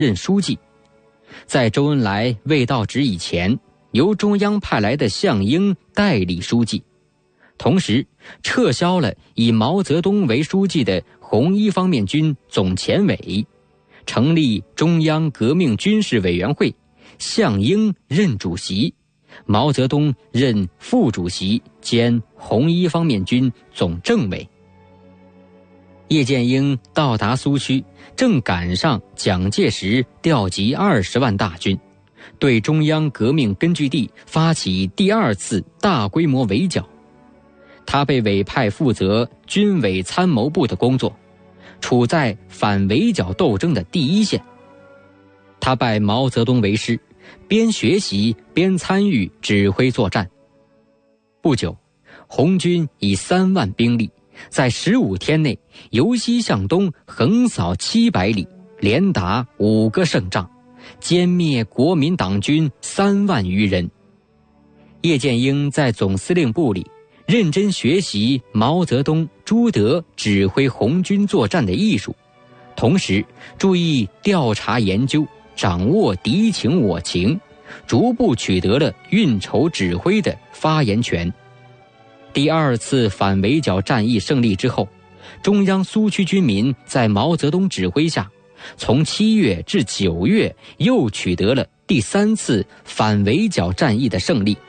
任书记。在周恩来未到职以前，由中央派来的项英代理书记，同时撤销了以毛泽东为书记的红一方面军总前委，成立中央革命军事委员会，项英任主席，毛泽东任副主席兼红一方面军总政委。叶剑英到达苏区，正赶上蒋介石调集20万大军，对中央革命根据地发起第2次大规模围剿。他被委派负责军委参谋部的工作，处在反围剿斗争的第一线。他拜毛泽东为师，边学习边参与指挥作战。不久，红军以3万兵力，在15天内由西向东横扫700里，连打5个胜仗，歼灭国民党军3万余人。叶剑英在总司令部里认真学习毛泽东、朱德指挥红军作战的艺术，同时注意调查研究，掌握敌情我情，逐步取得了运筹指挥的发言权。第2次反围剿战役胜利之后，中央苏区军民在毛泽东指挥下，从7月至9月又取得了第3次反围剿战役的胜利。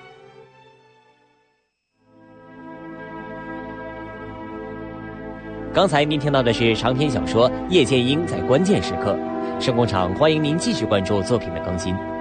刚才您听到的是长篇小说《叶剑英在关键时刻》。声工厂欢迎您继续关注作品的更新。